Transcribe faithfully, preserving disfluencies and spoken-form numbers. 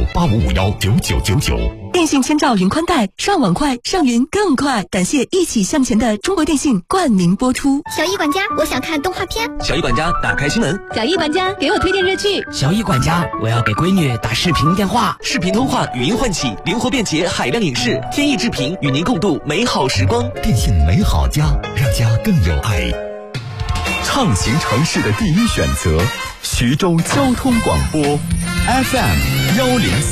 八五五幺九九九九。 电信千兆云宽带，上网快，上云更快。感谢一起向前的中国电信冠名播出。 小易管家，我想看动画片。 小易管家，打开新闻。 小易管家，给我推荐热剧。 小易管家，我要给闺女打视频电话。 视频通话，语音唤起，灵活便捷，海量影视，天意制频，与您共度美好时光。 电信美好家，让家更有爱。畅行城市的第一选择，徐州交通广播 F M 幺零。